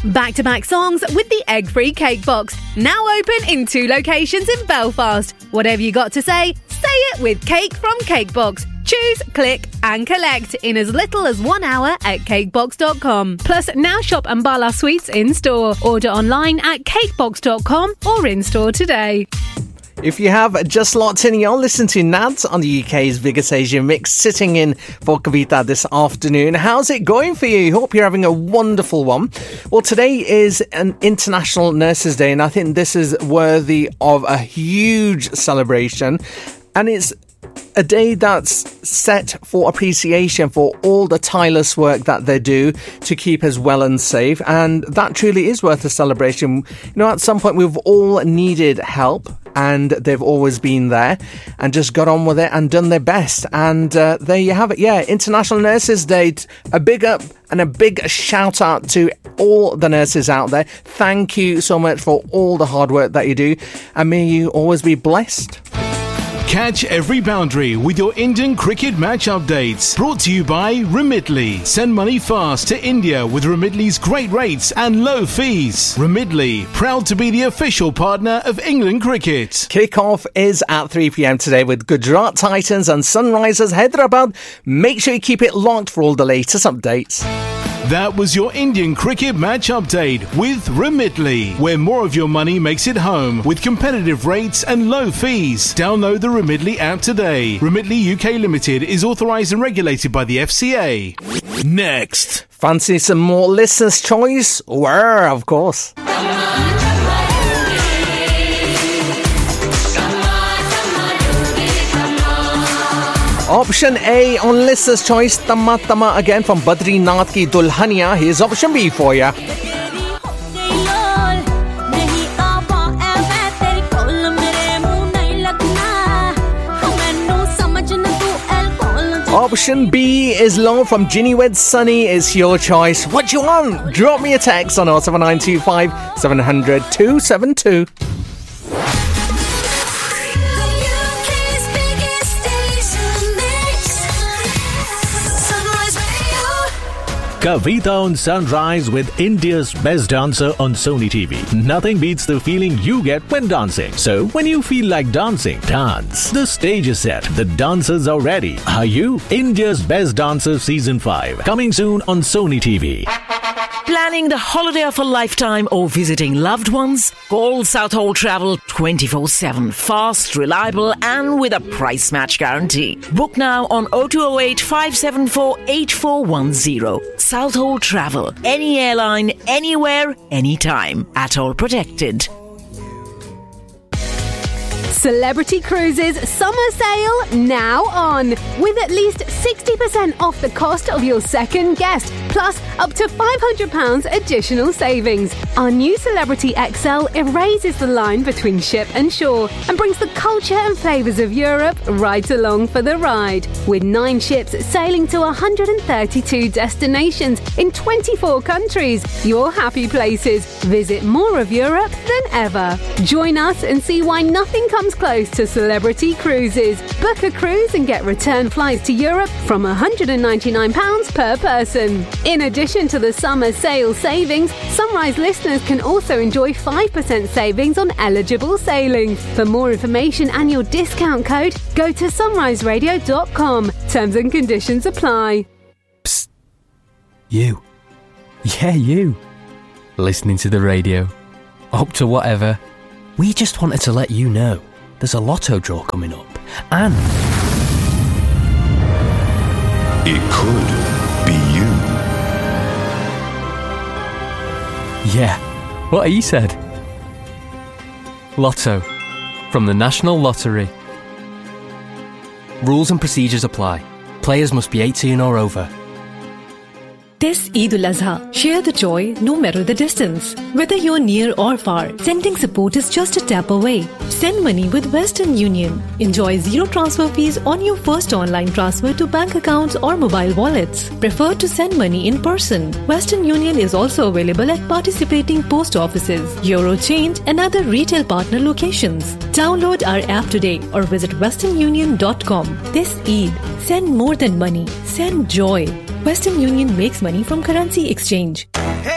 Back-to-back songs with the egg-free cake box. Now open in 2 locations in Belfast. Whatever you got to say it with Cake from Cakebox. Choose, click and collect in as little as 1 hour at cakebox.com. Plus, now shop Ambala Sweets in-store. Order online at cakebox.com or in-store today. If you have just locked in, you'll listen to Nads on the UK's biggest Asian mix, sitting in for Kavita this afternoon. How's it going for you? Hope you're having a wonderful one. Well, today is an International Nurses Day, and I think this is worthy of a huge celebration. And it's a day that's set for appreciation for all the tireless work that they do to keep us well and safe. And that truly is worth a celebration. You know, at some point we've all needed help, and they've always been there and just got on with it and done their best. And there you have it. Yeah, International Nurses Day. A big up and a big shout out to all the nurses out there. Thank you so much for all the hard work that you do, and may you always be blessed. Catch every boundary with your Indian cricket match updates. Brought to you by Remitly. Send money fast to India with Remitly's great rates and low fees. Remitly, proud to be the official partner of England Cricket. Kick-off is at 3 p.m. today with Gujarat Titans and Sunrisers Hyderabad. Make sure you keep it locked for all the latest updates. That was your Indian cricket match update with Remitly, where more of your money makes it home with competitive rates and low fees. Download the Remitly app today. Remitly UK Limited is authorised and regulated by the FCA. Next. Fancy some more listeners' choice? Well, of course. Option A on listeners' choice, Tama Tama again from Badrinath Ki Dulhania. Here's option B for you. Option B is Low from Ginny Wed Sunny is your choice. What do you want? Drop me a text on 07925 700 272. Kavita on Sunrise with India's best dancer on Sony TV. Nothing beats the feeling you get when dancing. So, when you feel like dancing, dance. The stage is set. The dancers are ready. Are you? India's Best Dancer Season 5. Coming soon on Sony TV. Planning the holiday of a lifetime or visiting loved ones? Call Southall Travel 24/7. Fast, reliable and with a price match guarantee. Book now on 0208 574 8410. Southall Travel. Any airline, anywhere, anytime. At all protected. Celebrity Cruises summer sale now on, with at least 60% off the cost of your second guest, plus up to £500 additional savings. Our new Celebrity XL erases the line between ship and shore and brings the culture and flavours of Europe right along for the ride. With 9 ships sailing to 132 destinations in 24 countries, your happy places. Visit more of Europe than ever. Join us and see why nothing comes close to Celebrity Cruises. Book a cruise and get return flights to Europe from £199 per person. In addition to the summer sale savings, Sunrise listeners can also enjoy 5% savings on eligible sailings. For more information and your discount code, go to sunriseradio.com. Terms and conditions apply. Psst. You. Yeah, you. Listening to the radio. Up to whatever. We just wanted to let you know there's a lotto draw coming up. And it could be you. Yeah, what he said. Lotto. From the National Lottery. Rules and procedures apply. Players must be 18 or over. This Eid al-Azha, share the joy no matter the distance. Whether you're near or far, sending support is just a tap away. Send money with Western Union. Enjoy zero transfer fees on your first online transfer to bank accounts or mobile wallets. Prefer to send money in person. Western Union is also available at participating post offices, Eurochange and other retail partner locations. Download our app today or visit westernunion.com. This Eid, send more than money. Send joy. Western Union makes money from currency exchange.